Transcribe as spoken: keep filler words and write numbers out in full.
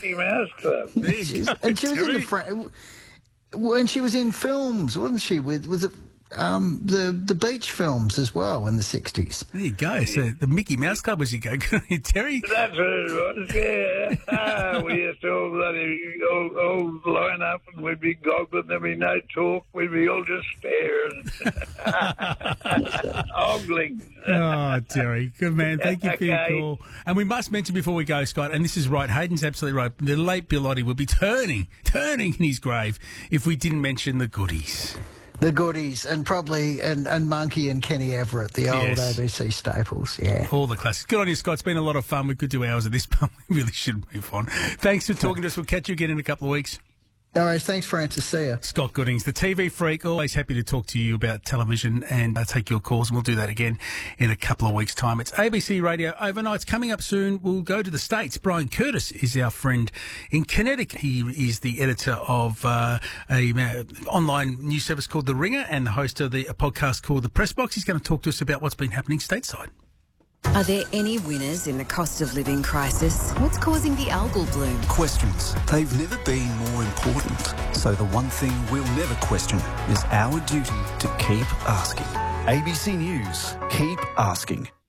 Mickey Mouse Club. She's- and she was in the fr- when she was in films, wasn't she? With was it um, the the beach films as well in the sixties? There you go. So the Mickey Mouse Club was you go, Terry. That's what it was, yeah. Ah, we used to all bloody all, all line up and we'd be goggling, there'd be no talk, we'd be all just staring. Ogling. Oh, Terry. Good man. Thank you for your Okay. call. And we must mention before we go, Scott, and this is right, Hayden's absolutely right, the late Bill Oddie would be turning, turning in his grave if we didn't mention the goodies. The goodies, and probably and, and Monkey and Kenny Everett, the old Yes. A B C staples. Yeah. All the classics. Good on you, Scott. It's been a lot of fun. We could do hours of this, but we really should move on. Thanks for talking to us. We'll catch you again in a couple of weeks. No worries. Thanks, Francis. See ya. Scott Goodings, the T V freak, always happy to talk to you about television and uh, take your calls, and we'll do that again in a couple of weeks' time. It's A B C Radio Overnights. Coming up soon, we'll go to the States. Brian Curtis is our friend in Connecticut. He is the editor of uh, a uh, online news service called The Ringer and the host of the a podcast called The Press Box. He's going to talk to us about what's been happening stateside. Are there any winners in the cost of living crisis? What's causing the algal bloom? Questions. They've never been more important. So the one thing we'll never question is our duty to keep asking. A B C News. Keep asking.